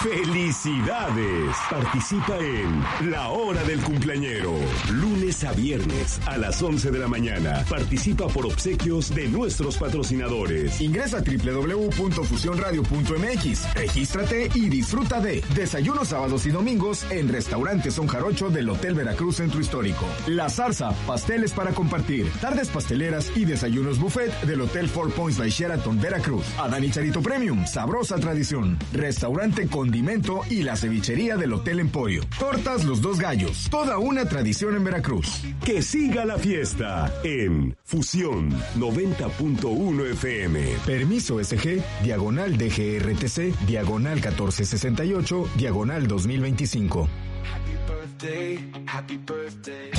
¡Felicidades! Participa en La Hora del Cumpleañero. Lunes a viernes a las 11 de la mañana. Participa por obsequios de nuestros patrocinadores. Ingresa a www.fusionradio.mx. Regístrate y disfruta de desayunos sábados y domingos en Restaurante Son Jarocho del Hotel Veracruz Centro Histórico. La Zarza, pasteles para compartir. Tardes pasteleras y desayunos buffet del Hotel Four Points by Sheraton Veracruz. Adán y Charito Premium, sabrosa tradición. Restaurante Condimento y la cevichería del Hotel Emporio. Tortas Los Dos Gallos, toda una tradición en Veracruz. Que siga la fiesta en Fusión 90.1 FM. Permiso SG, diagonal DGRTC, diagonal 1468, diagonal 2025. Happy birthday, happy birthday.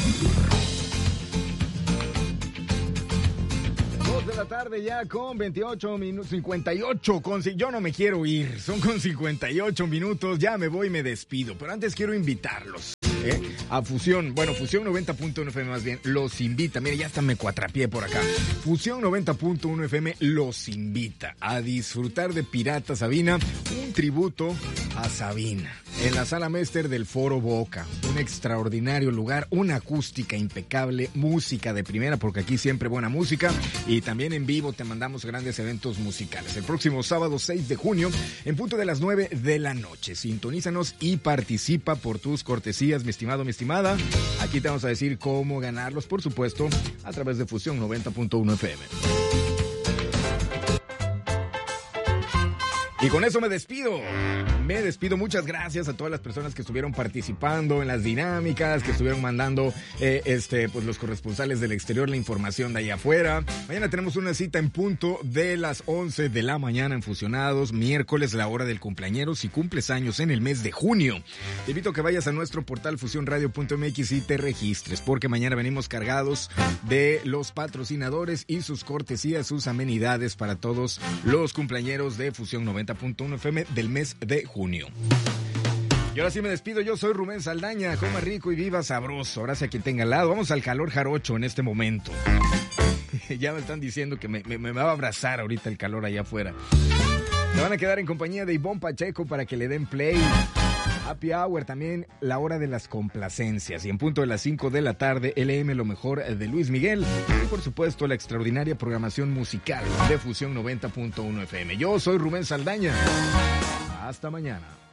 2 de la tarde ya con 28 minutos, 58, yo no me quiero ir, son con 58 minutos, ya me voy y me despido, pero antes quiero invitarlos a Fusión, Fusión 90.1 FM más bien, los invita, mire, ya hasta me cuatrapié por acá, Fusión 90.1 FM los invita a disfrutar de Pirata Sabina, un tributo a Sabina, en la Sala Mester del Foro Boca, un extraordinario lugar, una acústica impecable, música de primera, porque aquí siempre buena música, y también en vivo te mandamos grandes eventos musicales. El próximo sábado 6 de junio, en punto de las 9 de la noche. Sintonízanos y participa por tus cortesías, mi estimado, mi estimada. Aquí te vamos a decir cómo ganarlos, por supuesto, a través de Fusión 90.1 FM. Y con eso me despido. Muchas gracias a todas las personas que estuvieron participando en las dinámicas, que estuvieron mandando pues los corresponsales del exterior la información de allá afuera. Mañana tenemos una cita en punto de las 11 de la mañana en Fusionados. Miércoles, la hora del cumpleañero, si cumples años en el mes de junio. Te invito a que vayas a nuestro portal fusionradio.mx y te registres, porque mañana venimos cargados de los patrocinadores y sus cortesías, sus amenidades para todos los cumpleañeros de Fusión 90.1 FM del mes de junio. Y ahora sí me despido, yo soy Rubén Saldaña, coma rico y viva sabroso, ahora sí a quien tenga al lado, vamos al calor jarocho en este momento. Ya me están diciendo que me va a abrazar ahorita el calor allá afuera. Se van a quedar en compañía de Ivonne Pacheco para que le den play. Happy Hour, también la hora de las complacencias. Y en punto de las 5 de la tarde, LM lo mejor de Luis Miguel. Y por supuesto, la extraordinaria programación musical de Fusión 90.1 FM. Yo soy Rubén Saldaña. Hasta mañana.